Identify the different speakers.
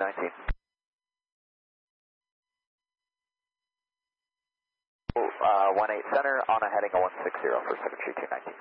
Speaker 1: 3219. 18 center on a heading of 160 for 73219.